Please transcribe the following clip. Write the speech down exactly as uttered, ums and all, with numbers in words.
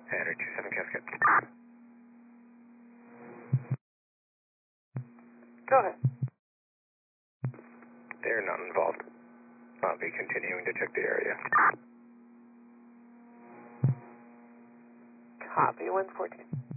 Henry two seven Cascade. Go ahead. They're not involved. I'll be continuing to check the area. Copy, one fourteen.